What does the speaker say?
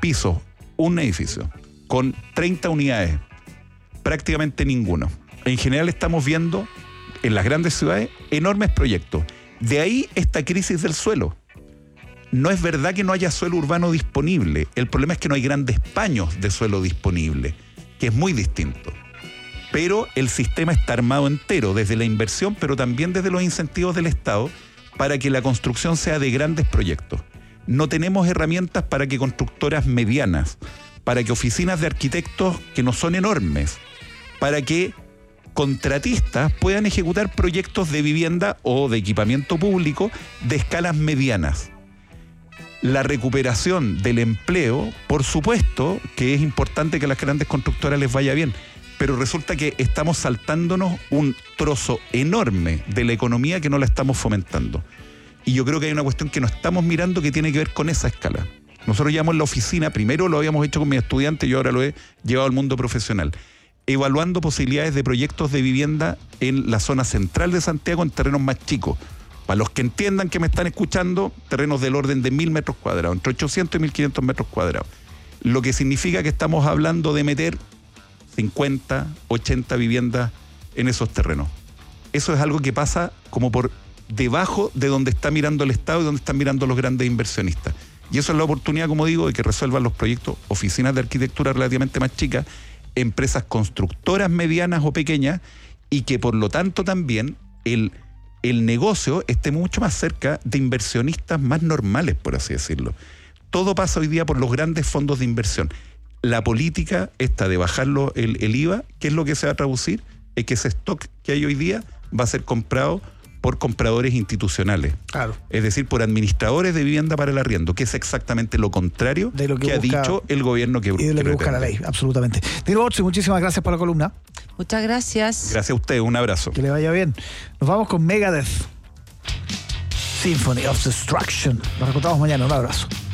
pisos, un edificio, con 30 unidades, prácticamente ninguno. En general estamos viendo en las grandes ciudades enormes proyectos. De ahí esta crisis del suelo. No es verdad que no haya suelo urbano disponible. El problema es que no hay grandes paños de suelo disponible, que es muy distinto. Pero el sistema está armado entero, desde la inversión, pero también desde los incentivos del Estado, para que la construcción sea de grandes proyectos. No tenemos herramientas para que constructoras medianas, para que oficinas de arquitectos que no son enormes, para que contratistas puedan ejecutar proyectos de vivienda o de equipamiento público de escalas medianas. La recuperación del empleo, por supuesto que es importante que a las grandes constructoras les vaya bien, pero resulta que estamos saltándonos un trozo enorme de la economía que no la estamos fomentando. Y yo creo que hay una cuestión que no estamos mirando que tiene que ver con esa escala. Nosotros llevamos en la oficina, primero lo habíamos hecho con mis estudiantes y ahora lo he llevado al mundo profesional, evaluando posibilidades de proyectos de vivienda en la zona central de Santiago en terrenos más chicos. Para los que entiendan que me están escuchando, terrenos del orden de 1.000 metros cuadrados, entre 800 y 1.500 metros cuadrados. Lo que significa que estamos hablando de meter 50, 80 viviendas en esos terrenos. Eso es algo que pasa como por debajo de donde está mirando el Estado y donde están mirando los grandes inversionistas. Y eso es la oportunidad, como digo, de que resuelvan los proyectos, oficinas de arquitectura relativamente más chicas, empresas constructoras medianas o pequeñas, y que por lo tanto también el negocio esté mucho más cerca de inversionistas más normales, por así decirlo. Todo pasa hoy día por los grandes fondos de inversión. La política esta de bajarlo el IVA, ¿qué es lo que se va a traducir? Es que ese stock que hay hoy día va a ser comprado por compradores institucionales. Claro. Es decir, por administradores de vivienda para el arriendo, que es exactamente lo contrario de lo que ha dicho el gobierno que y de lo que busca la ley, absolutamente. Diego Botsi, muchísimas gracias por la columna. Muchas gracias. Gracias a usted, un abrazo. Que le vaya bien. Nos vamos con Megadeth, Symphony of Destruction. Nos encontramos mañana, un abrazo.